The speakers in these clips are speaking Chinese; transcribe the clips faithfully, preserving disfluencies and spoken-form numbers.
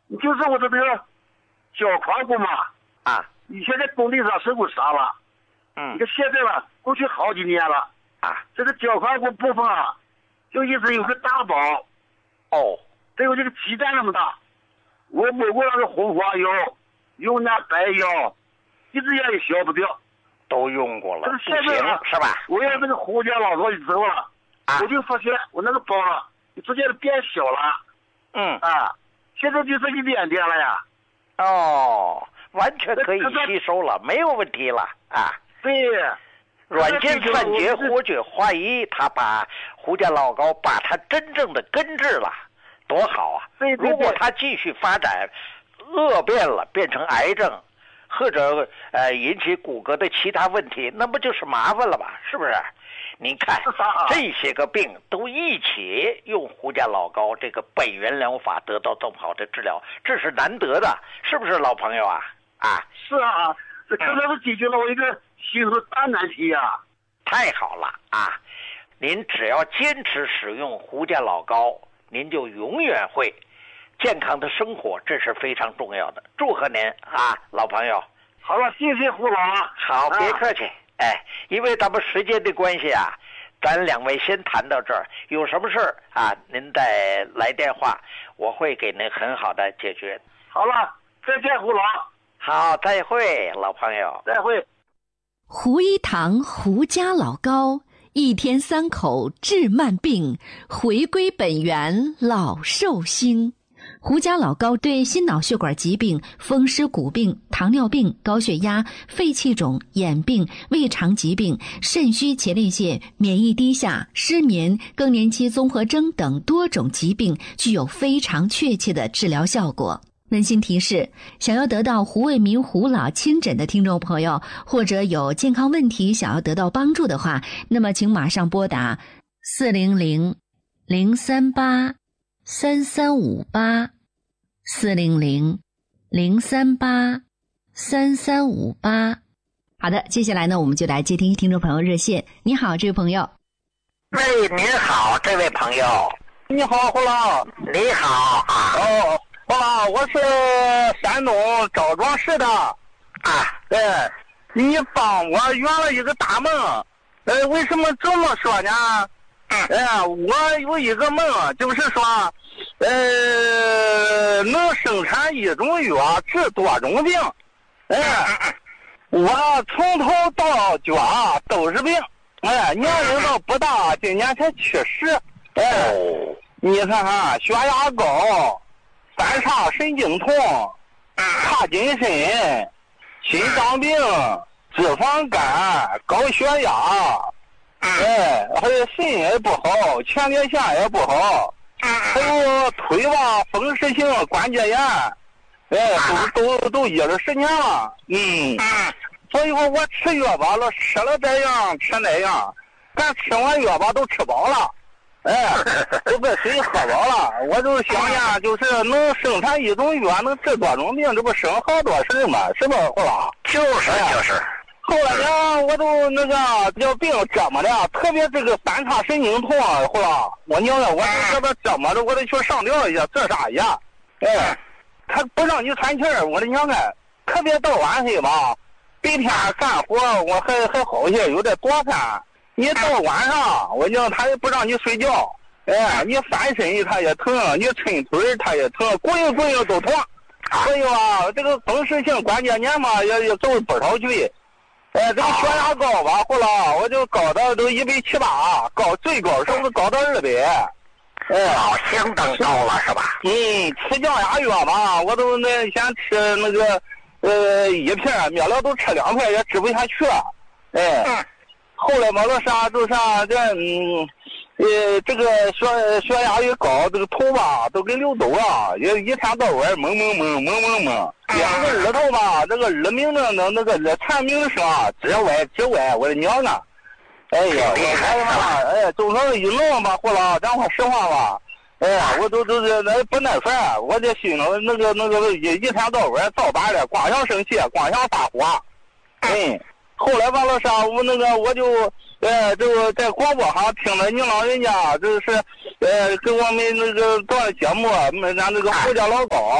就是我的这个脚髋骨嘛， 啊， 以前在工地上受过伤了， 嗯， 你看现在了，过去好几年了， 啊， 这个脚髋骨部分啊，就一直有个大包， 哦， 得有这个鸡蛋那么大。我抹过那个红花药，用那白药，一直也消不掉。 都用过了， 这个现不行在啊是吧？ 我要那个胡家老高之后了， 啊我就发现我那个包啊，逐渐的变小了。 嗯， 啊，现在就剩一点点了呀。 哦，完全可以吸收了，没有问题了啊。 对。 软件散结活血化瘀，他把胡家老高把它真正的根治了，多好啊！ 对对对， 如果他继续发展恶变了，变成癌症，或者呃引起骨骼的其他问题，那不就是麻烦了吧？是不是？您看这些个病都一起用胡家老高这个本源疗法得到这么好的治疗，这是难得的，是不是老朋友啊？啊， 是啊，这真的是解决了我一个心中的大难题啊！ 太好了啊！您只要坚持使用胡家老高，您就永远会健康的生活，这是非常重要的。祝贺您啊，老朋友！ 好了，谢谢胡老。 好，别客气。啊哎，因为咱们时间的关系啊，咱两位先谈到这儿。有什么事儿啊，您再来电话，我会给您很好的解决。 好了，再见，胡老。 好，再会，老朋友。 再会。 胡一堂胡家老高，一天三口治慢病，回归本源老寿星。胡家老高对心脑血管疾病、风湿骨病、糖尿病、高血压、肺气肿、眼病、胃肠疾病、肾虚前列腺、免疫低下、失眠、更年期综合征等多种疾病具有非常确切的治疗效果。温馨提示，想要得到胡卫民胡老亲诊的听众朋友，或者有健康问题想要得到帮助的话，那么请马上拨打四零零零三八三三五八四零零零三八三三五八。好的，接下来呢，我们就来接听听众朋友热线。你好，这位朋友。 喂，您好，这位朋友。 你好，胡老。 你好啊。 哦，胡老，我是山东枣庄市的。 啊， 对，你帮我圆了一个大梦。呃，为什么这么说呢？哎，我有一个梦，就是说，呃，能生产一种药治多种病。哎，我从头到脚都是病。哎，年龄倒不大，今年才七十。哎，你看看，血压高，三叉神经痛，帕金森，心脏病，脂肪肝，高血压。哎，还有肾也不好，前列腺也不好，还有腿吧风湿性关节炎，哎，都都都一二十年了，嗯，所以说我吃药吧了，吃了这样吃那样，咱吃完药吧都吃饱了，哎，都把水喝饱了，我就想呀，就是能生产一种药能治多种病，这不省好多事嘛，是不是胡老？ 就是就是。 后来呢，我都那个叫病折磨的，特别这个三叉神经痛，后来我娘呀，我就给他折磨着，我得去上吊一下，这啥呀？哎，他不让你喘气儿，我的娘哎，特别到晚黑吧，白天干活我还还好些，有点多干。你到晚上，我娘他也不让你睡觉，哎，你翻身他也疼，你抻腿他也疼，滚滚都疼。所以吧，这个风湿性关节炎嘛，也也走不少去。哎，这个血压高吧，后来我就高到都一百七八，高最高时候高到二百。哎， 好，相当高了是吧？ 嗯，吃降压药嘛，我都那先吃那个呃一片，灭了都吃两片也吃不下去。哎，嗯、后来嘛那啥就啥这嗯呃这个血血压一高，这个头吧都跟流斗啊，也一天到晚蒙蒙蒙蒙蒙蒙。两个耳朵吧，这个耳鸣的那那个耳蝉鸣声啊，直歪直歪，我的娘啊！哎呀，我嘛，哎，总说一弄吧，后来咱说实话吧，哎，我都都是那不耐烦，我这心里那个那个一一天到晚造反的，光想生气，光想发火。嗯，后来完了啥，我那个我就呃，这个在广播上听了你老人家，就是呃，给我们那个做的节目，咱那个胡家老高。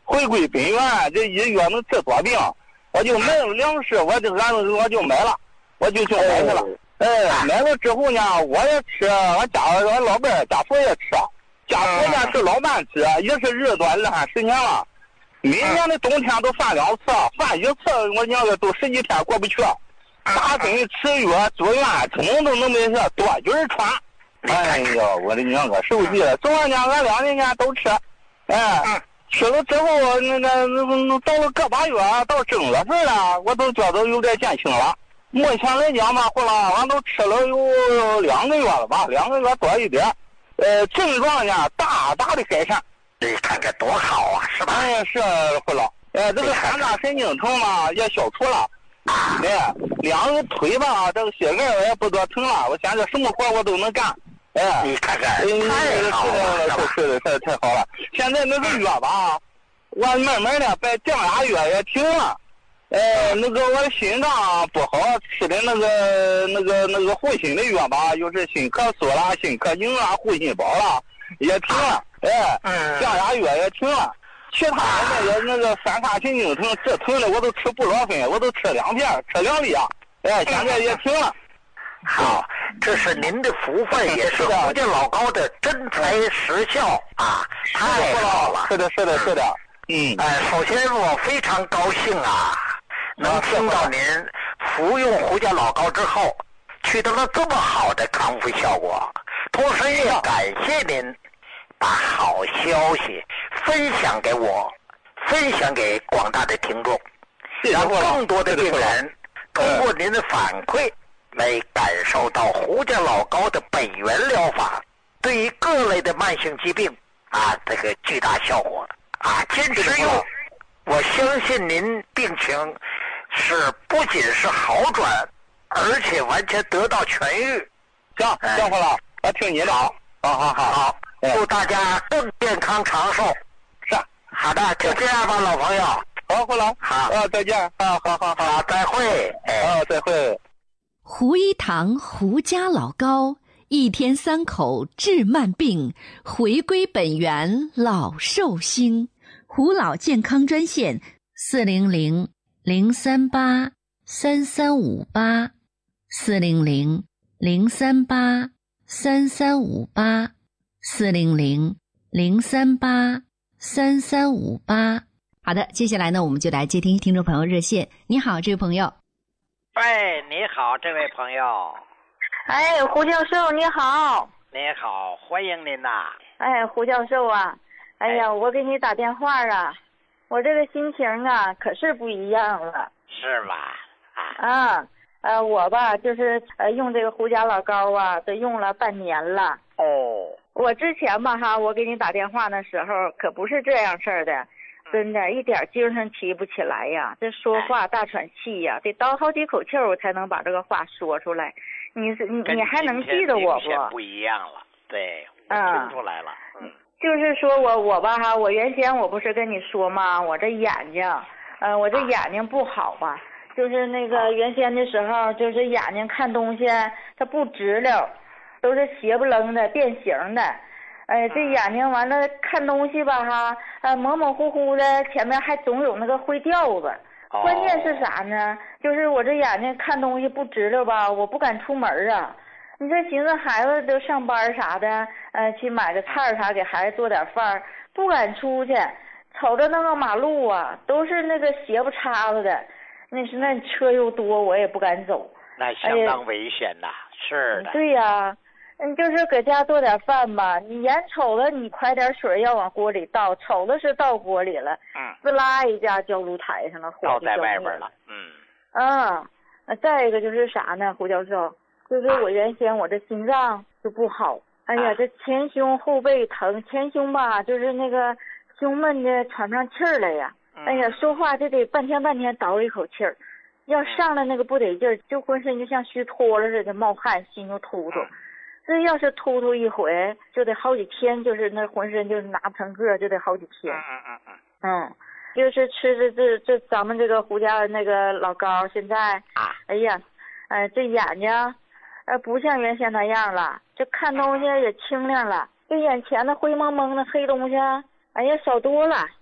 回归本源，这一药能治多病，我就买了粮食，我就俺我就买了，我就去买去了。哎，买了之后呢，我也吃，我家我老伴儿家属也吃，家属家吃老伴吃，也是日子多二三十年了。每年的冬天都犯两次，犯一次我娘的都十几天过不去。打针吃药住院，通通都没事，多菌传。哎呀，我的娘个受气了！昨天俺两年前都吃，哎，吃了之后那个那到了个把月，到正月份了，我都觉得有点减轻了。目前来讲吧，后来俺都吃了有两个月了吧，两个月多一点，呃，症状呢大大的改善。 你看看多好啊，是吧？ 哎，是回了，哎，这个三叉神经疼嘛也消除了。哎，两个腿吧，这个膝盖也不多疼了。我现在什么活我都能干。哎， 你看看， 太好了，是的，太太好了。现在那个药吧，我慢慢的把降压药也停了。呃，那个我的心脏不好，吃的那个那个那个护心的药吧，又是心咳素啦、心咳宁啦、护心宝啦，也停了。哎，降压药也停了。其他的那个那个三叉神经疼治疼的我都吃布洛芬，我都吃两片，吃两粒啊。哎，现在也停了。 好，这是您的福分，也是福建老高的真材实效啊！太好了， 是的，是的，是的。嗯， 哎，首先我非常高兴啊，能听到您服用胡家老高之后取得了这么好的康复效果，同时也感谢您把好消息分享给我，分享给广大的听众，让更多的病人通过您的反馈来感受到胡家老高的本源疗法对于各类的慢性疾病啊这个巨大效果啊，坚持用，我相信您病情是不仅是好转，而且完全得到痊愈。 行，行回了，我听你的。好，好好好好， 祝大家更健康长寿。 是， 好的，就这样吧，老朋友。 好，回来。 好， 啊，再见。啊，好好好， 再会。哎， 啊，再会。 胡一堂胡家老高，一天三口治慢病，回归本源老寿星。胡老健康专线：四零零零三八三三五八，四零零零三八三三五八，四零零零三八三三五八。好的，接下来呢，我们就来接听听众朋友热线。你好，这位朋友。 喂，你好，这位朋友。 哎，胡教授你好。 你好，欢迎您呐。 哎，胡教授啊，哎呀，我给你打电话啊，我这个心情啊可是不一样了。 是吧？ 啊。啊，呃，我吧就是呃用这个胡家老高啊，都用了半年了。 哦。 我之前吧哈，我给你打电话的时候可不是这样事儿的。真的，一点精神提不起来呀！这说话大喘气呀，得倒好几口气儿，我才能把这个话说出来。你是你你还能记得我不？ 不一样了，对，我听出来了。嗯， 就是说我我吧哈，我原先我不是跟你说吗？我这眼睛，呃，我这眼睛不好吧？就是那个原先的时候，就是眼睛看东西它不直溜，都是斜不楞的、变形的。哎，这眼睛完了看东西吧哈，呃，模模糊糊的，前面还总有那个灰调子。关键是啥呢？就是我这眼睛看东西不直溜吧，我不敢出门啊。你这寻思孩子都上班啥的，呃，去买个菜啥给孩子做点饭，不敢出去。瞅着那个马路啊，都是那个斜不叉子的，那是那车又多，我也不敢走。 那相当危险呐，哎、是的。 对呀。嗯，就是搁家做点饭吧，你眼瞅着你快点水要往锅里倒，瞅着是倒锅里了， 嗯， 滋啦一下浇炉台上了，火倒在外边了，嗯。 嗯，那再一个就是啥呢，胡教授，就是我原先我这心脏就不好，哎呀，这前胸后背疼，前胸吧就是那个胸闷的喘不上气儿来呀，哎呀，说话就得半天半天倒一口气儿，要上来那个不得劲儿，就浑身就像虚脱了似的，冒汗，心就突突。这要是突突一回，就得好几天，就是那浑身就是拿不成个，就得好几天。 嗯嗯嗯嗯，就是吃这这这咱们这个胡家那个老高，现在啊， 哎呀，呃，这眼睛，呃，不像原先那样了，这看东西也清亮了，这眼前的灰蒙蒙的黑东西，哎呀，少多了。